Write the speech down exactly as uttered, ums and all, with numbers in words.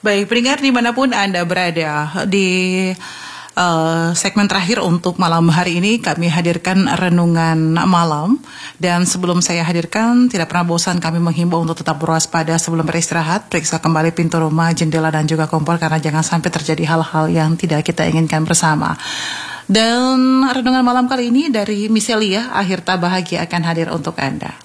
Baik, pendengar dimanapun Anda berada, di uh, segmen terakhir untuk malam hari ini kami hadirkan renungan malam. Dan sebelum saya hadirkan, tidak pernah bosan kami menghimbau untuk tetap berwaspada sebelum beristirahat. Periksa kembali pintu rumah, jendela dan juga kompor, karena jangan sampai terjadi hal-hal yang tidak kita inginkan bersama. Dan renungan malam kali ini dari Miselia, Akhir Tak Bahagia akan hadir untuk Anda.